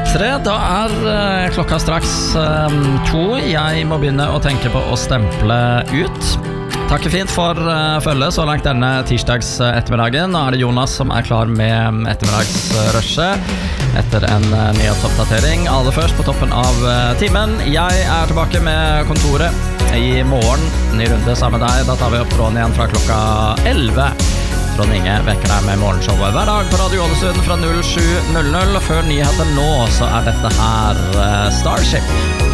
3, da klokka straks 2. Jeg må begynne å tenke på å stemple ut. Takker fint for følget så langt denne tirsdags ettermiddagen. Nå det Jonas som klar med ettermiddagsrushet etter en nyhetsoppdatering. Aller først på toppen av timen. Jeg tilbake med kontoret i morgen. Ny runde sammen med deg. Da tar vi opp tråden igjen fra klokka 11. Trond Inge vekker deg med morgenshowet hver dag på Radio Ålesund fra 07:00. Før nyheter nå så dette her Starship.